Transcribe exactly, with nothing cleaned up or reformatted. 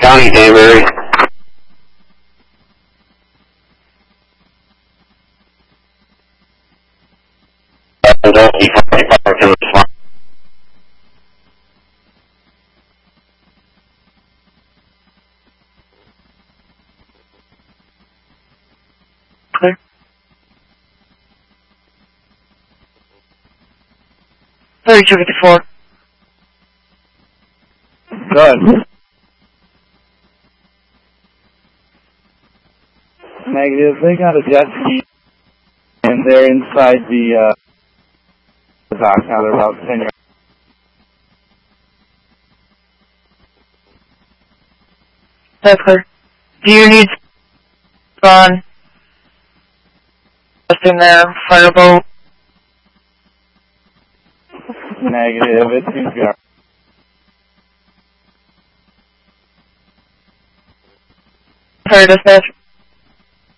County, Danbury. Clear. thirty-two fifty-four. Good. Negative. They got a jet ski, and they're inside the uh, dock now. They're about ten yards. That's clear. Do you need on just in there, fireboat? Negative. It seems to be our Sorry, dispatch.